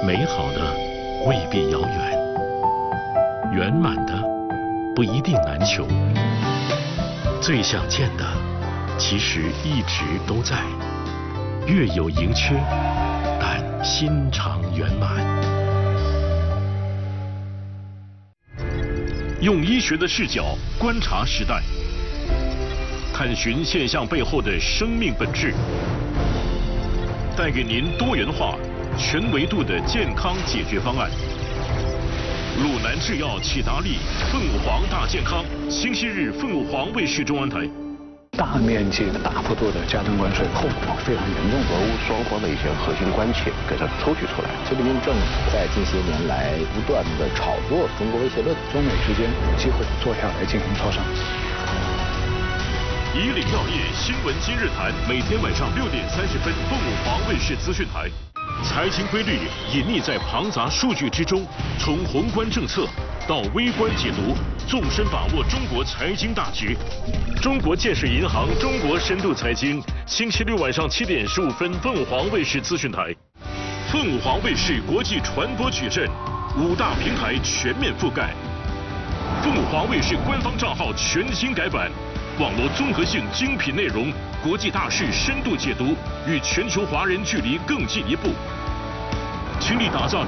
美好的未必遥远，圆满的不一定难求，最想见的其实一直都在，月有盈缺，但心常圆满。用医学的视角观察时代，探寻现象背后的生命本质，带给您多元化、全维度的健康解决方案。鲁南制药启达利凤舞黄大健康，星期日凤舞黄卫视中央台。 大面积的大幅度的加征关税，后果非常严重。 俄乌双方的一些核心关切给它抽取出来。 习近平政府在近些年来不断的炒作中国威胁论， 中美之间有机会坐下来进行磋商。 以岭药业新闻今日谈，每天晚上6点30分，凤舞黄卫视资讯台。财经规律隐匿在庞杂数据之中，从宏观政策到微观解读，纵深把握中国财经大局。中国建设银行中国深度财经，星期六晚上7点15分，凤舞黄卫视资讯台。凤舞黄卫视国际传播矩阵，5大平台全面覆盖。凤舞黄卫视官方账号全新改版，网络综合性精品内容，国际大事深度解读，与全球华人距离更进一步。倾力打造